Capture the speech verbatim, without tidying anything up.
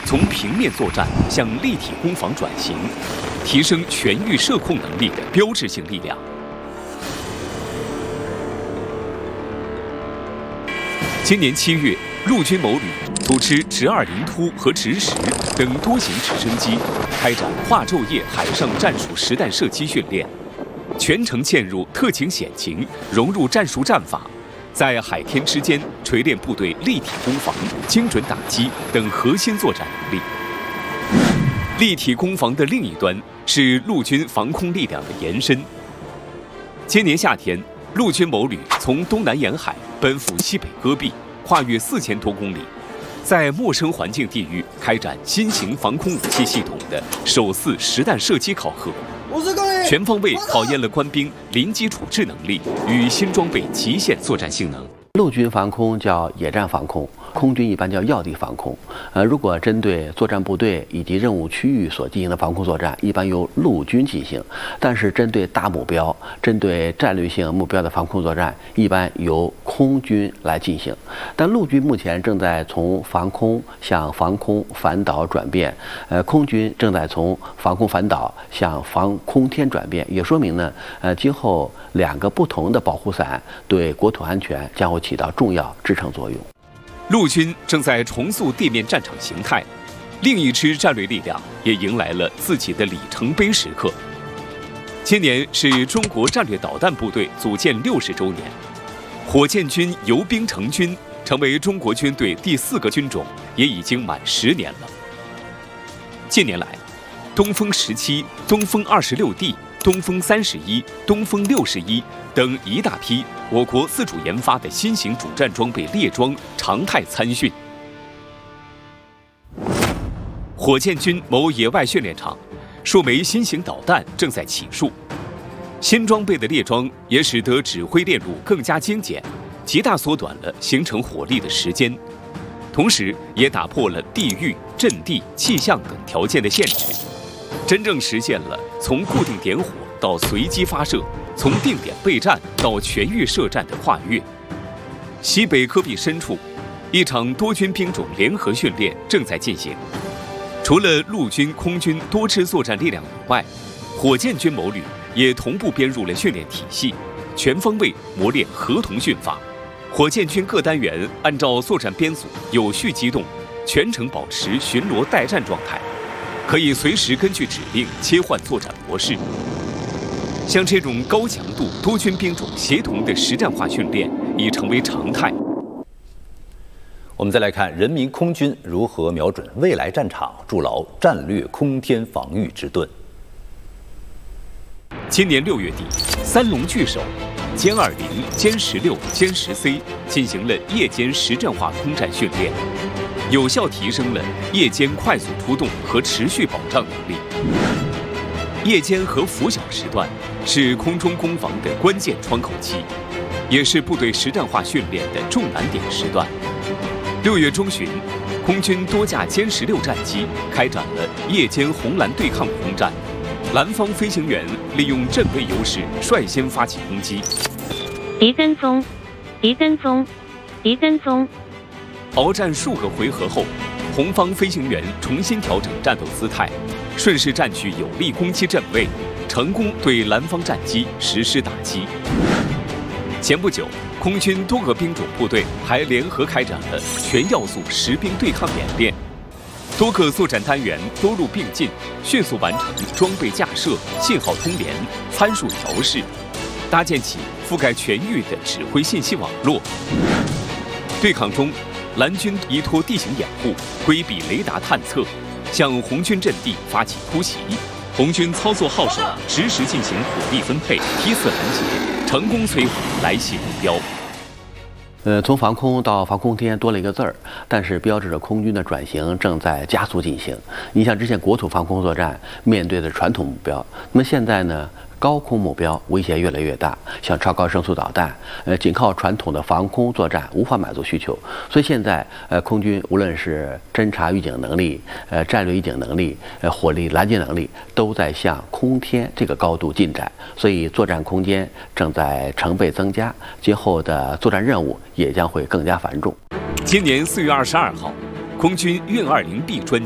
从平面作战向立体攻防转型，提升全域射控能力的标志性力量。今年七月，陆军某旅组织直二零突和直十等多型直升机开展化昼夜海上战术实弹射击训练，全程嵌入特情险情，融入战术战法，在海天之间锤炼部队立体攻防、精准打击等核心作战能力。立体攻防的另一端是陆军防空力量的延伸。今年夏天，陆军某旅从东南沿海奔赴西北戈壁，跨越四千多公里，在陌生环境地域开展新型防空武器系统的首次实弹射击考核，全方位考验了官兵临机处置能力与新装备极限作战性能。 陆军防空叫野战防空，空军一般叫要地防空。呃，如果针对作战部队以及任务区域所进行的防空作战，一般由陆军进行；但是针对大目标、针对战略性目标的防空作战，一般由空军来进行。但陆军目前正在从防空向防空反导转变，呃，空军正在从防空反导向防空天转变，也说明呢，呃，今后两个不同的保护伞对国土安全将会起到重要支撑作用。 陆军正在重塑地面战场形态，另一支战略力量也迎来了自己的里程碑时刻。今年是中国战略导弹部队组建六十周年，火箭军游兵成军，成为中国军队第四个军种，也已经满十年了。近年来，东风十七、东风二十六 D、东风三十一、东风六十一等一大批我国自主研发的新型主战装备列装常态参训。火箭军某野外训练场，数枚新型导弹正在起数。新装备的列装也使得指挥链路更加精简，极大缩短了形成火力的时间，同时也打破了地域、阵地、气象等条件的限制，真正实现了从固定点火到随机发射，从定点备战到全域射战的跨越。西北戈壁深处，一场多军兵种联合训练正在进行。除了陆军、空军多支作战力量以外，火箭军某旅也同步编入了训练体系，全方位磨练合同训法。火箭军各单元按照作战编组有序机动，全程保持巡逻待战状态，可以随时根据指令切换作战模式。像这种高强度多军兵种协同的实战化训练已成为常态。 我们再来看人民空军如何瞄准未来战场，筑牢战略空天防御之盾。 今年六月底，三龙聚首，歼二零、歼十六、歼十 C 进行了夜间实战化空战训练，有效提升了夜间快速出动和持续保障能力。夜间和拂晓时段是空中攻防的关键窗口期，也是部队实战化训练的重难点时段。六月中旬，空军多架歼十六战机开展了夜间红蓝对抗空战，蓝方飞行员利用阵位优势率先发起攻击。 敌跟踪，敌跟踪，敌跟踪。 鏖战数个回合后，红方飞行员重新调整战斗姿态，顺势占据有利攻击阵位，成功对蓝方战机实施打击。前不久，空军多个兵种部队还联合开展了全要素实兵对抗演练，多个作战单元多路并进，迅速完成装备架设、信号通联、参数调试，搭建起覆盖全域的指挥信息网络。对抗中，蓝军依托地形掩护，规避雷达探测，向红军阵地发起突袭。红军操作号手，实时进行火力分配，批次拦截，成功摧毁来袭目标。 呃，从防空到防空天多了一个字儿，但是标志着空军的转型正在加速进行。你像之前国土防空作战面对的传统目标，那么现在呢？高空目标威胁越来越大，像超高声速导弹，呃，仅靠传统的防空作战无法满足需求。所以现在，呃，空军无论是侦察预警能力、呃，战略预警能力、呃，火力拦截能力，都在向空天这个高度进展。所以作战空间正在成倍增加，今后的作战任务也将会更加繁重。 今年四月二十二号，空军运二零 B 专